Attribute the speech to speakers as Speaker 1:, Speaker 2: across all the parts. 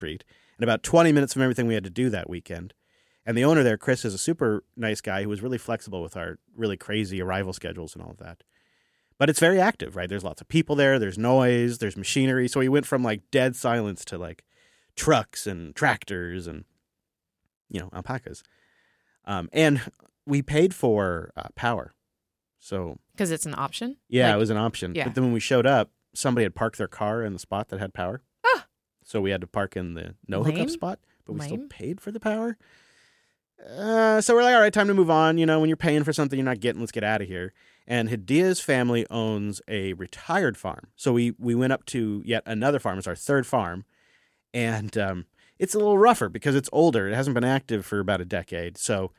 Speaker 1: street, and about 20 minutes from everything we had to do that weekend. And the owner there, Chris, is a super nice guy who was really flexible with our really crazy arrival schedules and all of that. But it's very active, right? There's lots of people there. There's noise. There's machinery. So we went from like dead silence to like trucks and tractors and, alpacas. And we paid for power. So
Speaker 2: because it's an option?
Speaker 1: Yeah, it was an option.
Speaker 2: Yeah.
Speaker 1: But then when we showed up, somebody had parked their car in the spot that had power.
Speaker 2: Ah!
Speaker 1: So we had to park in the no
Speaker 2: Lame.
Speaker 1: hookup spot, but we still
Speaker 2: Lame.
Speaker 1: paid for the power. So we're like, all right, time to move on. When you're paying for something you're not getting, let's get out of here. And Hadia's family owns a retired farm. So we went up to yet another farm. It's our third farm. And it's a little rougher because it's older. It hasn't been active for about a decade. So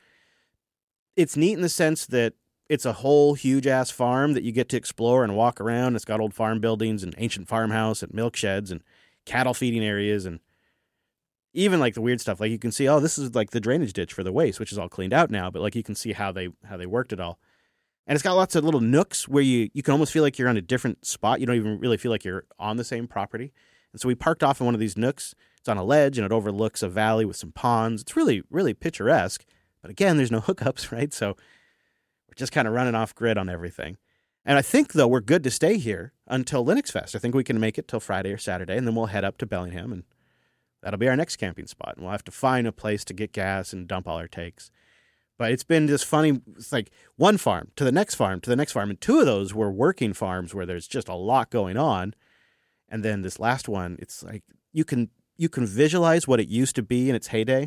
Speaker 1: it's neat in the sense that it's a whole huge-ass farm that you get to explore and walk around. It's got old farm buildings and ancient farmhouse and milk sheds and cattle feeding areas and even like the weird stuff. Like you can see, this is like the drainage ditch for the waste, which is all cleaned out now. But like you can see how they worked it all. And it's got lots of little nooks where you can almost feel like you're on a different spot. You don't even really feel like you're on the same property. And so we parked off in one of these nooks. It's on a ledge and it overlooks a valley with some ponds. It's really, really picturesque. But again, there's no hookups, right? So we're just kind of running off grid on everything. And I think, though, we're good to stay here until Linux Fest. I think we can make it till Friday or Saturday, and then we'll head up to Bellingham, and that'll be our next camping spot. And we'll have to find a place to get gas and dump all our takes. But it's been just funny. It's like one farm to the next farm to the next farm, and two of those were working farms where there's just a lot going on. And then this last one, it's like you can visualize what it used to be in its heyday,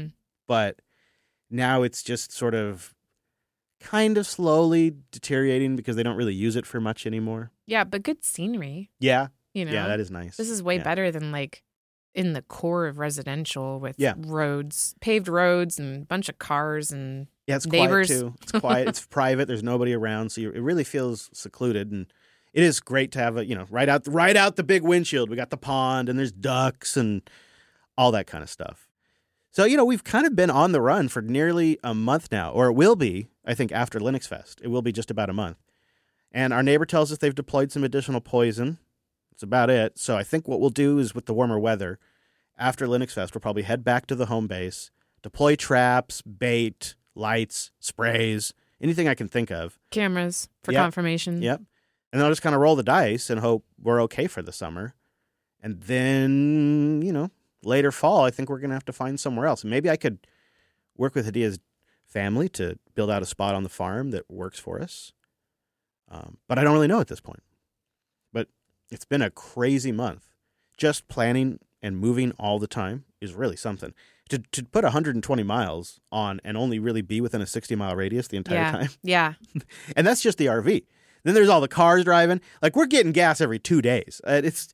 Speaker 1: but now it's just sort of kind of slowly deteriorating because they don't really use it for much anymore.
Speaker 2: Yeah, but good scenery.
Speaker 1: Yeah. Yeah, that is nice.
Speaker 2: This is way better than like in the core of residential with
Speaker 1: Yeah.
Speaker 2: roads, paved roads and a bunch of cars and
Speaker 1: it's
Speaker 2: neighbors.
Speaker 1: Quiet too. It's quiet. It's private. There's nobody around, so it really feels secluded. And it is great to have right out the big windshield. We got the pond and there's ducks and all that kind of stuff. So, we've kind of been on the run for nearly a month now, or it will be, I think, after Linux Fest. It will be just about a month. And our neighbor tells us they've deployed some additional poison. That's about it. So I think what we'll do is with the warmer weather, after Linux Fest, we'll probably head back to the home base, deploy traps, bait, lights, sprays, anything I can think of.
Speaker 2: Cameras for confirmation.
Speaker 1: Yep. And then I'll just kind of roll the dice and hope we're okay for the summer. And then, later fall, I think we're going to have to find somewhere else. Maybe I could work with Hadia's family to build out a spot on the farm that works for us. But I don't really know at this point. But it's been a crazy month. Just planning and moving all the time is really something. To put 120 miles on and only really be within a 60-mile radius the entire time.
Speaker 2: Yeah.
Speaker 1: And that's just the RV. Then there's all the cars driving. Like, we're getting gas every 2 days. It's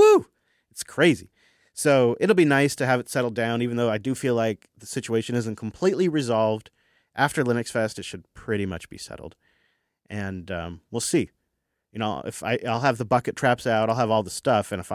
Speaker 1: crazy. So it'll be nice to have it settled down, even though I do feel like the situation isn't completely resolved. After Linux Fest, it should pretty much be settled. And we'll see. If I'll have the bucket traps out, I'll have all the stuff. And if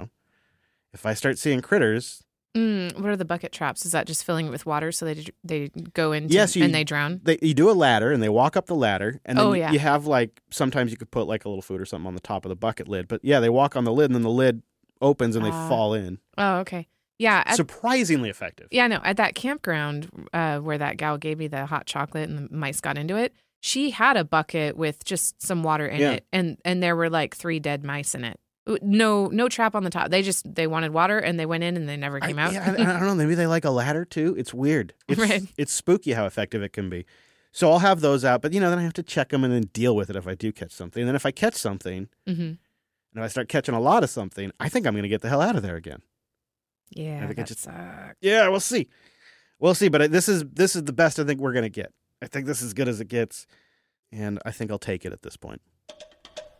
Speaker 1: I start seeing critters.
Speaker 2: What are the bucket traps? Is that just filling it with water so they go into and they drown?
Speaker 1: You do a ladder and they walk up the ladder. And then
Speaker 2: yeah.
Speaker 1: you have sometimes you could put like a little food or something on the top of the bucket lid. But yeah, they walk on the lid and then the lid opens and they fall in.
Speaker 2: Oh, okay. Yeah.
Speaker 1: Surprisingly effective.
Speaker 2: Yeah, no. At that campground where that gal gave me the hot chocolate and the mice got into it, she had a bucket with just some water in it. And there were like 3 dead mice in it. No trap on the top. They wanted water and they went in and they never came out.
Speaker 1: I don't know. Maybe they like a ladder too. It's weird. It's spooky how effective it can be. So I'll have those out. But, then I have to check them and then deal with it if I do catch something. And then if I catch something, and if I start catching a lot of something, I think I'm going to get the hell out of there again.
Speaker 2: Yeah, that sucks.
Speaker 1: Yeah, we'll see. We'll see. But this is the best I think we're going to get. I think this is as good as it gets. And I think I'll take it at this point.